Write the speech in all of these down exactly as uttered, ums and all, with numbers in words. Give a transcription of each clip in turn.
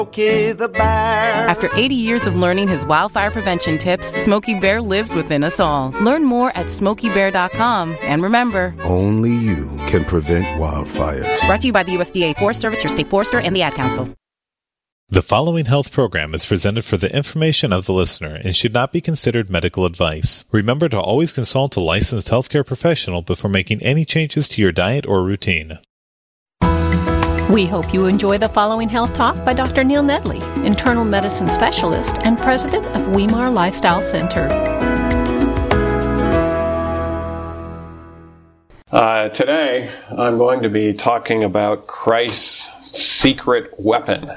Smokey the Bear. After eighty years of learning his wildfire prevention tips, Smokey Bear lives within us all. Learn more at smokey bear dot com. And remember, only you can prevent wildfires. Brought to you by the U S D A Forest Service, your state forester, and the Ad Council. The following health program is presented for the information of the listener and should not be considered medical advice. Remember to always consult a licensed healthcare professional before making any changes to your diet or routine. We hope you enjoy the following health talk by Doctor Neil Nedley, internal medicine specialist and president of Weimar Lifestyle Center. Uh, today, I'm going to be talking about Christ's secret weapon.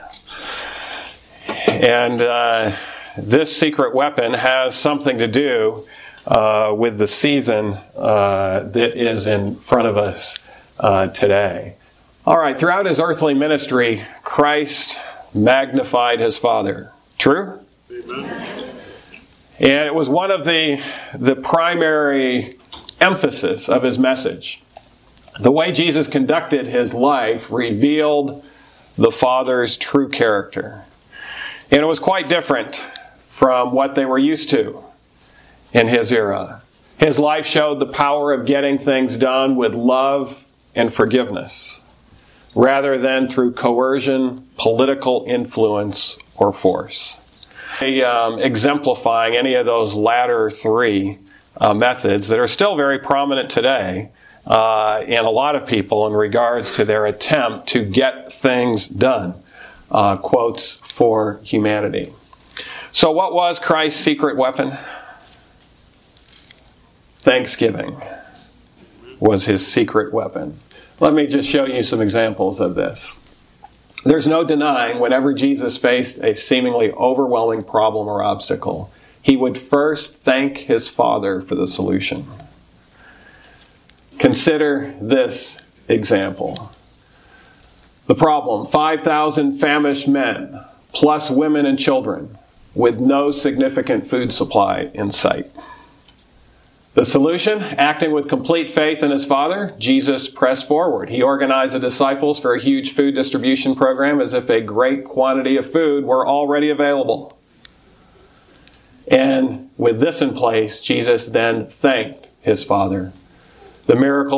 And uh, this secret weapon has something to do uh, with the season uh, that is in front of us uh, today. All right, throughout his earthly ministry, Christ magnified his Father. True? Amen. And it was one of the, the primary emphasis of his message. The way Jesus conducted his life revealed the Father's true character. And it was quite different from what they were used to in his era. His life showed the power of getting things done with love and forgiveness, rather than through coercion, political influence, or force. Um, exemplifying any of those latter three uh, methods that are still very prominent today uh, in a lot of people in regards to their attempt to get things done. Uh, quotes for humanity. So what was Christ's secret weapon? Thanksgiving was his secret weapon. Let me just show you some examples of this. There's no denying whenever Jesus faced a seemingly overwhelming problem or obstacle, he would first thank his Father for the solution. Consider this example. The problem, five thousand famished men, plus women and children, with no significant food supply in sight. The solution, acting with complete faith in his Father, Jesus pressed forward. He organized the disciples for a huge food distribution program as if a great quantity of food were already available. And with this in place, Jesus then thanked his Father. The miracle